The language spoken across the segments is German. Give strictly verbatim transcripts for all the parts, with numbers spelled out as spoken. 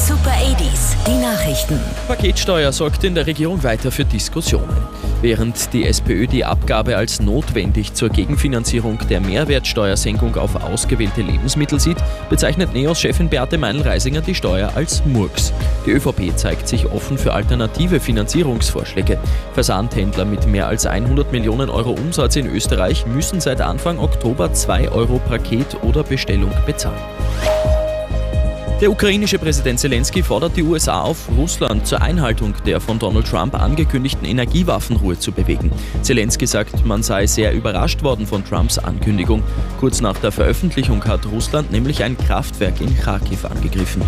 Super achtziger, die Nachrichten. Paketsteuer sorgt in der Regierung weiter für Diskussionen. Während die SPÖ die Abgabe als notwendig zur Gegenfinanzierung der Mehrwertsteuersenkung auf ausgewählte Lebensmittel sieht, bezeichnet NEOS-Chefin Beate Meinl-Reisinger die Steuer als Murks. Die ÖVP zeigt sich offen für alternative Finanzierungsvorschläge. Versandhändler mit mehr als hundert Millionen Euro Umsatz in Österreich müssen seit Anfang Oktober zwei Euro Paket oder Bestellung bezahlen. Der ukrainische Präsident Zelensky fordert die U S A auf, Russland zur Einhaltung der von Donald Trump angekündigten Energiewaffenruhe zu bewegen. Zelensky sagt, man sei sehr überrascht worden von Trumps Ankündigung. Kurz nach der Veröffentlichung hat Russland nämlich ein Kraftwerk in Charkiw angegriffen.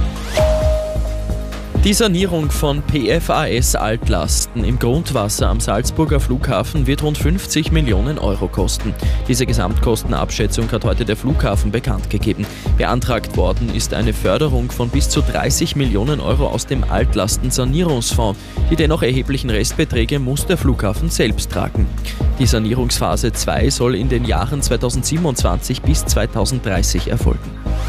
Die Sanierung von P F A S-Altlasten im Grundwasser am Salzburger Flughafen wird rund fünfzig Millionen Euro kosten. Diese Gesamtkostenabschätzung hat heute der Flughafen bekannt gegeben. Beantragt worden ist eine Förderung von bis zu dreißig Millionen Euro aus dem Altlastensanierungsfonds. Die dennoch erheblichen Restbeträge muss der Flughafen selbst tragen. Die Sanierungsphase zwei soll in den Jahren zweitausendsiebenundzwanzig bis zweitausenddreißig erfolgen.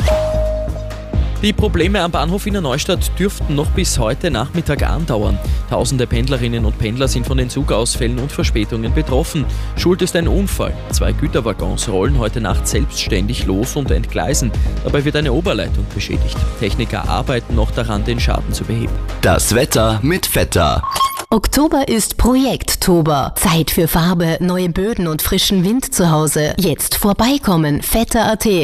Die Probleme am Bahnhof Wiener Neustadt dürften noch bis heute Nachmittag andauern. Tausende Pendlerinnen und Pendler sind von den Zugausfällen und Verspätungen betroffen. Schuld ist ein Unfall. Zwei Güterwaggons rollen heute Nacht selbstständig los und entgleisen. Dabei wird eine Oberleitung beschädigt. Techniker arbeiten noch daran, den Schaden zu beheben. Das Wetter mit Vetter. Oktober ist Projekttober. Zeit für Farbe, neue Böden und frischen Wind zu Hause. Jetzt vorbeikommen. Vetter punkt at.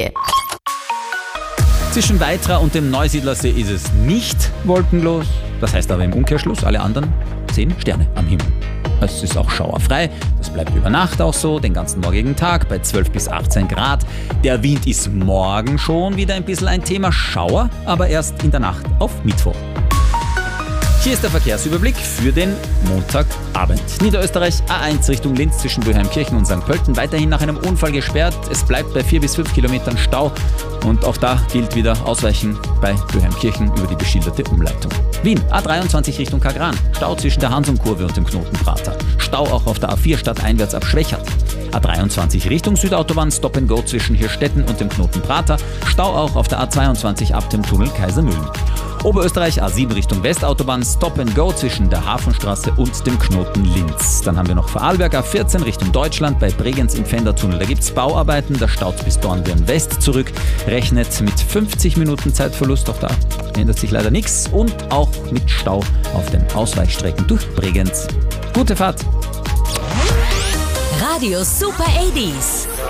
Zwischen Weitra und dem Neusiedlersee ist es nicht wolkenlos. Das heißt aber im Umkehrschluss, alle anderen sehen Sterne am Himmel. Es ist auch schauerfrei. Das bleibt über Nacht auch so, den ganzen morgigen Tag bei zwölf bis achtzehn Grad. Der Wind ist morgen schon wieder ein bisschen ein Thema Schauer, aber erst in der Nacht auf Mittwoch. Hier ist der Verkehrsüberblick für den Montagabend. Niederösterreich A eins Richtung Linz zwischen Böheimkirchen und Sankt Pölten weiterhin nach einem Unfall gesperrt. Es bleibt bei vier bis fünf Kilometern Stau und auch da gilt wieder Ausweichen bei Böheimkirchen über die beschilderte Umleitung. Wien A dreiundzwanzig Richtung Kagran. Stau zwischen der Hansumkurve und dem Knoten Prater. Stau auch auf der A vier stadteinwärts ab Schwächert. A dreiundzwanzig Richtung Südautobahn Stop and Go zwischen Hirstetten und dem Knoten Prater. Stau auch auf der A zweiundzwanzig ab dem Tunnel Kaisermühlen. Oberösterreich A sieben Richtung Westautobahn Stop and Go zwischen der Hafenstraße und dem Knoten Linz. Dann haben wir noch Vorarlberg A vierzehn Richtung Deutschland bei Bregenz im Fendertunnel. Da gibt es Bauarbeiten, da staut bis Dornbirn West zurück. Rechnet mit fünfzig Minuten Zeitverlust, auch da ändert sich leider nichts. Und auch mit Stau auf den Ausweichstrecken durch Bregenz. Gute Fahrt! Radio Super achtziger.